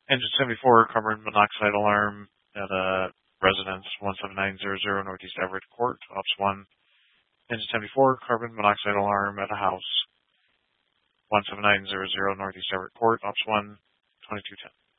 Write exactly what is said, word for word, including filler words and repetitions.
Engine seventy-four, carbon monoxide alarm at a residence, one seven nine zero zero Northeast Everett Court, Ops one. Engine seventy-four, carbon monoxide alarm at a house, one seven nine zero zero Northeast Everett Court, Ops one, twenty-two ten.